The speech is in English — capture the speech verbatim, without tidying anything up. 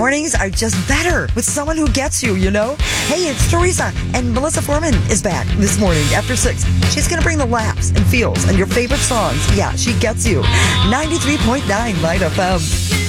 mornings are just better with someone who gets you, you know? Hey, it's Teresa, and Melissa Foreman is back this morning after six. She's going to bring the laughs and feels and your favorite songs. Yeah, she gets you. ninety-three point nine Light F M.